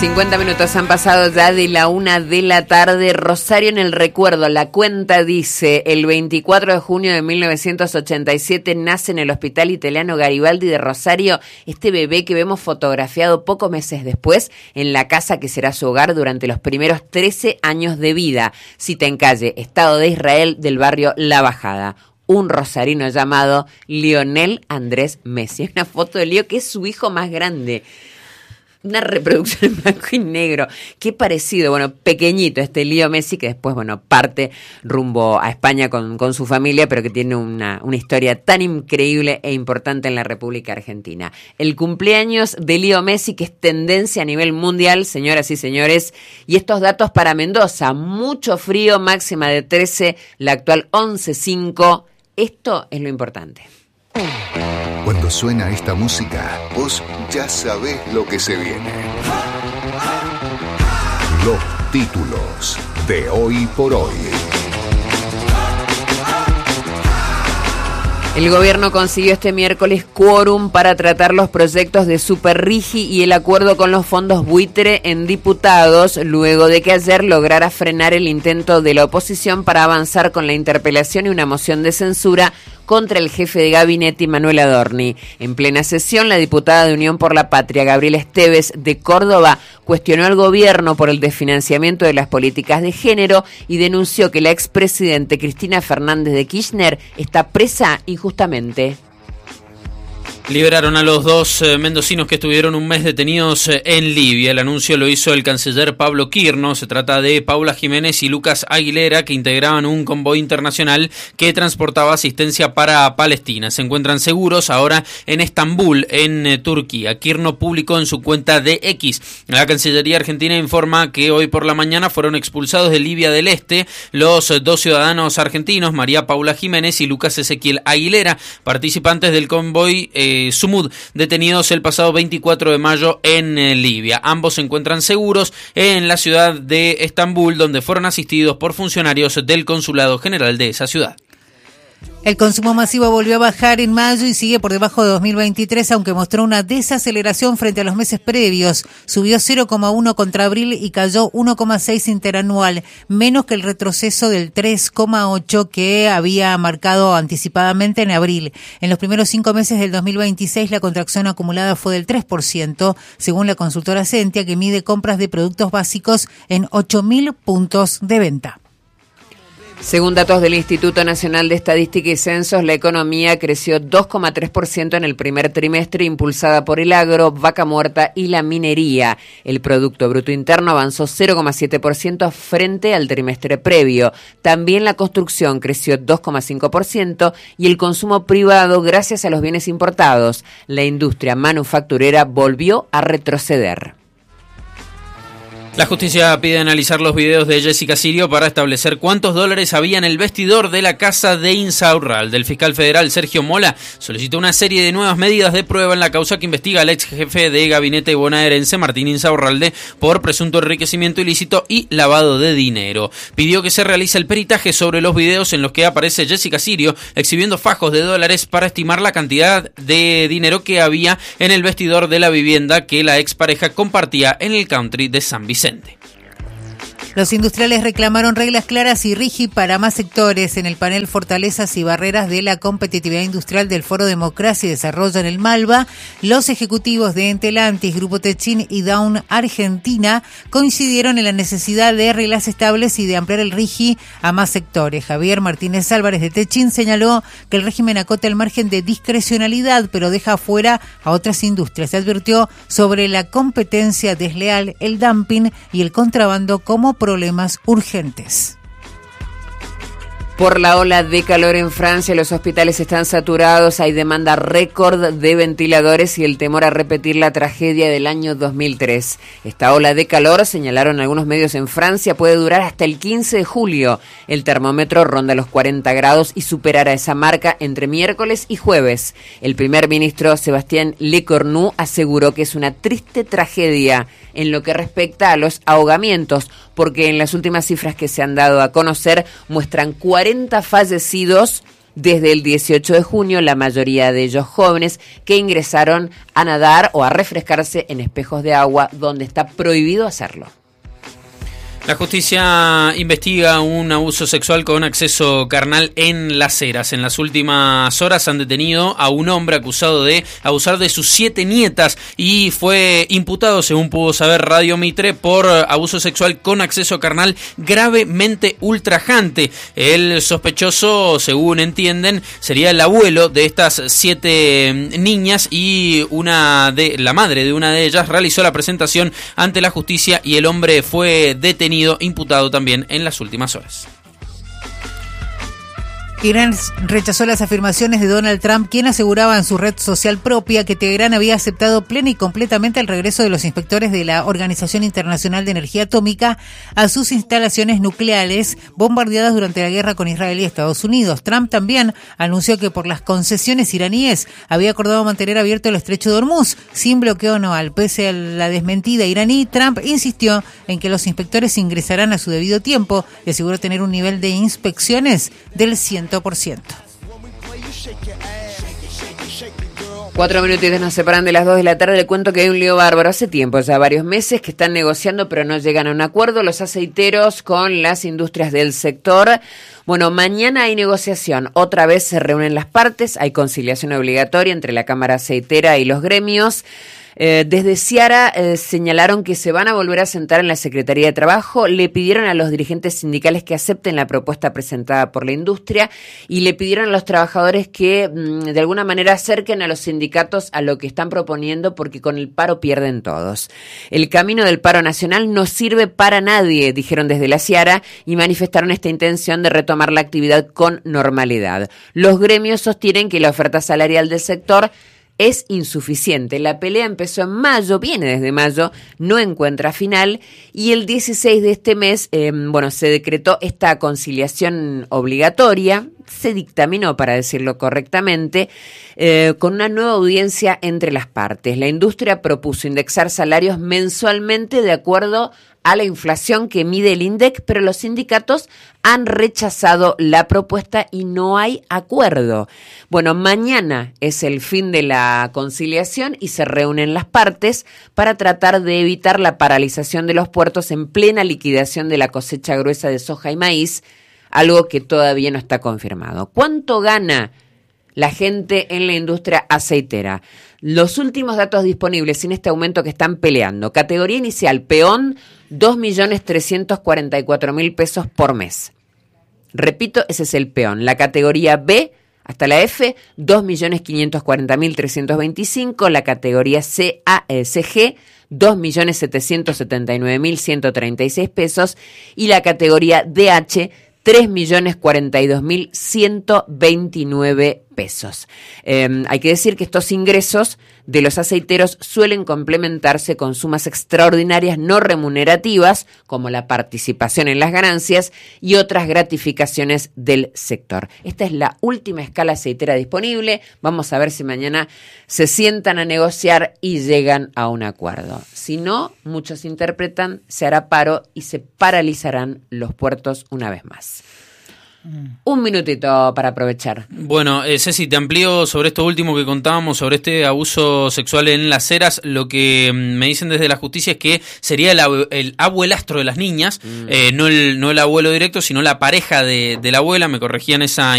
50 minutos han pasado ya de la 1 de la tarde. Rosario en el recuerdo. La cuenta dice: el 24 de junio de 1987 nace en el Hospital Italiano Garibaldi de Rosario este bebé que vemos fotografiado pocos meses después en la casa que será su hogar durante los primeros 13 años de vida. Cita en calle, Estado de Israel, del barrio La Bajada. Un rosarino llamado Lionel Andrés Messi. Una foto de Leo, que es su hijo más grande. Una reproducción en blanco y negro. Qué parecido, bueno, pequeñito este Leo Messi, que después, bueno, parte rumbo a España con su familia, pero que tiene una historia tan increíble e importante en la República Argentina. El cumpleaños de Leo Messi, que es tendencia a nivel mundial, señoras y señores. Y estos datos para Mendoza: mucho frío, máxima de 13, la actual 11.5. Esto es lo importante. Cuando suena esta música, vos ya sabés lo que se viene. Los títulos de Hoy por Hoy. El gobierno consiguió este miércoles quórum para tratar los proyectos de Superrigi y el acuerdo con los fondos buitre en diputados, luego de que ayer lograra frenar el intento de la oposición para avanzar con la interpelación y una moción de censura contra el jefe de gabinete, Manuel Adorni. En plena sesión, la diputada de Unión por la Patria, Gabriela Esteves, de Córdoba, cuestionó al gobierno por el desfinanciamiento de las políticas de género y denunció que la expresidente Cristina Fernández de Kirchner está presa injustamente. Liberaron a los dos mendocinos que estuvieron un mes detenidos en Libia. El anuncio lo hizo el canciller Pablo Quirno. Se trata de Paula Jiménez y Lucas Aguilera, que integraban un convoy internacional que transportaba asistencia para Palestina. Se encuentran seguros ahora en Estambul, en Turquía. Quirno publicó en su cuenta de X. La Cancillería Argentina informa que hoy por la mañana fueron expulsados de Libia del Este los dos ciudadanos argentinos, María Paula Jiménez y Lucas Ezequiel Aguilera, participantes del convoy Sumud, detenidos el pasado 24 de mayo en Libia. Ambos se encuentran seguros en la ciudad de Estambul, donde fueron asistidos por funcionarios del Consulado General de esa ciudad. El consumo masivo volvió a bajar en mayo y sigue por debajo de 2023, aunque mostró una desaceleración frente a los meses previos. Subió 0,1 contra abril y cayó 1,6 interanual, menos que el retroceso del 3,8 que había marcado anticipadamente en abril. En los primeros 5 meses del 2026, la contracción acumulada fue del 3%, según la consultora Sentia, que mide compras de productos básicos en 8.000 puntos de venta. Según datos del Instituto Nacional de Estadística y Censos, la economía creció 2,3% en el primer trimestre, impulsada por el agro, vaca muerta y la minería. El Producto Bruto Interno avanzó 0,7% frente al trimestre previo. También la construcción creció 2,5% y el consumo privado gracias a los bienes importados. La industria manufacturera volvió a retroceder. La justicia pide analizar los videos de Jessica Sirio para establecer cuántos dólares había en el vestidor de la casa de Insaurralde. El fiscal federal Sergio Mola solicitó una serie de nuevas medidas de prueba en la causa que investiga al ex jefe de gabinete bonaerense Martín Insaurralde por presunto enriquecimiento ilícito y lavado de dinero. Pidió que se realice el peritaje sobre los videos en los que aparece Jessica Sirio exhibiendo fajos de dólares para estimar la cantidad de dinero que había en el vestidor de la vivienda que la expareja compartía en el country de San Vicente. Los industriales reclamaron reglas claras y rígidas para más sectores. En el panel Fortalezas y Barreras de la Competitividad Industrial del Foro Democracia y Desarrollo en el Malva, los ejecutivos de Entelantis, Grupo Techin y Down Argentina coincidieron en la necesidad de reglas estables y de ampliar el RIGI a más sectores. Javier Martínez Álvarez de Techin señaló que el régimen acota el margen de discrecionalidad, pero deja afuera a otras industrias. Se advirtió sobre la competencia desleal, el dumping y el contrabando como problemas urgentes. Por la ola de calor en Francia, los hospitales están saturados, hay demanda récord de ventiladores y el temor a repetir la tragedia del año 2003. Esta ola de calor, señalaron algunos medios en Francia, puede durar hasta el 15 de julio. El termómetro ronda los 40 grados y superará esa marca entre miércoles y jueves. El primer ministro Sébastien Lecornu aseguró que es una triste tragedia en lo que respecta a los ahogamientos, porque en las últimas cifras que se han dado a conocer muestran 40 fallecidos desde el 18 de junio, la mayoría de ellos jóvenes que ingresaron a nadar o a refrescarse en espejos de agua donde está prohibido hacerlo. La justicia investiga un abuso sexual con acceso carnal en Las Heras. En las últimas horas han detenido a un hombre acusado de abusar de sus 7 nietas y fue imputado, según pudo saber Radio Mitre, por abuso sexual con acceso carnal gravemente ultrajante. El sospechoso, según entienden, sería el abuelo de estas 7 niñas y la madre de una de ellas realizó la presentación ante la justicia y el hombre fue detenido, imputado también en las últimas horas. Irán rechazó las afirmaciones de Donald Trump, quien aseguraba en su red social propia que Teherán había aceptado plena y completamente el regreso de los inspectores de la Organización Internacional de Energía Atómica a sus instalaciones nucleares bombardeadas durante la guerra con Israel y Estados Unidos. Trump también anunció que por las concesiones iraníes había acordado mantener abierto el estrecho de Hormuz, sin bloqueo naval. Pese a la desmentida iraní, Trump insistió en que los inspectores ingresarán a su debido tiempo y aseguró tener un nivel de inspecciones del 100%. 4 minutitos nos separan de las 2 de la tarde. Le cuento que hay un lío bárbaro hace tiempo, ya varios meses, que están negociando pero no llegan a un acuerdo los aceiteros con las industrias del sector. Bueno, mañana hay negociación, otra vez se reúnen las partes, hay conciliación obligatoria entre la Cámara Aceitera y los gremios. Desde Ciara señalaron que se van a volver a sentar en la Secretaría de Trabajo, le pidieron a los dirigentes sindicales que acepten la propuesta presentada por la industria y le pidieron a los trabajadores que de alguna manera acerquen a los sindicatos a lo que están proponiendo, porque con el paro pierden todos. El camino del paro nacional no sirve para nadie, dijeron desde la Ciara, y manifestaron esta intención de retomar la actividad con normalidad. Los gremios sostienen que la oferta salarial del sector es insuficiente. La pelea empezó en mayo, viene desde mayo, no encuentra final, y el 16 de este mes, se decretó esta conciliación obligatoria, se dictaminó, para decirlo correctamente, con una nueva audiencia entre las partes. La industria propuso indexar salarios mensualmente de acuerdo a la inflación que mide el INDEC, pero los sindicatos han rechazado la propuesta y no hay acuerdo. Bueno, mañana es el fin de la conciliación y se reúnen las partes para tratar de evitar la paralización de los puertos en plena liquidación de la cosecha gruesa de soja y maíz, algo que todavía no está confirmado. ¿Cuánto gana la gente en la industria aceitera? Los últimos datos disponibles sin este aumento que están peleando. Categoría inicial, peón, 2.344.000 pesos por mes. Repito, ese es el peón. La categoría B hasta la F, 2.540.325. La categoría CG, 2.779.136 pesos. Y la categoría DH, 3.042.129 pesos. Hay que decir que estos ingresos de los aceiteros suelen complementarse con sumas extraordinarias no remunerativas, como la participación en las ganancias y otras gratificaciones del sector. Esta es la última escala aceitera disponible. Vamos a ver si mañana se sientan a negociar y llegan a un acuerdo. Si no, muchos interpretan, se hará paro y se paralizarán los puertos una vez más. Un minutito para aprovechar. Bueno, Ceci, te amplío sobre esto último que contábamos, sobre este abuso sexual en Las Heras. Lo que me dicen desde la justicia es que sería el abuelastro de las niñas, no el abuelo directo, sino la pareja de la abuela. Me corregían esa